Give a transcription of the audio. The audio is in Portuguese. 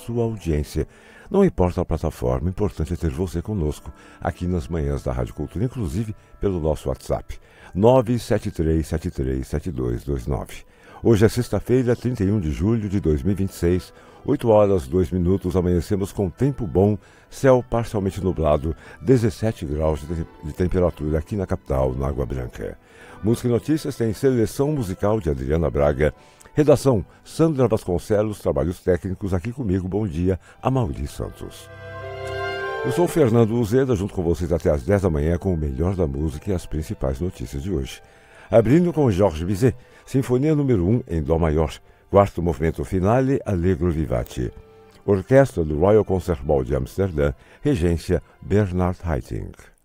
sua audiência. Não importa a plataforma, o importante é ter você conosco aqui nas manhãs da Rádio Cultura, inclusive pelo nosso WhatsApp, 973737229. Hoje é sexta-feira, 31 de julho de 2026, 8 horas 2 minutos, amanhecemos com tempo bom, céu parcialmente nublado, 17 graus de temperatura aqui na capital, na Água Branca. Música e Notícias tem seleção musical de Adriana Braga, redação Sandra Vasconcelos, trabalhos técnicos aqui comigo, bom dia, Amaury Santos. Eu sou o Fernando Uzeda, junto com vocês até às 10 da manhã com o melhor da música e as principais notícias de hoje. Abrindo com Georges Bizet, Sinfonia número 1 em Dó maior, quarto movimento finale, Allegro vivace. Orquestra do Royal Concert Hall de Amsterdã, regência Bernard Haitink.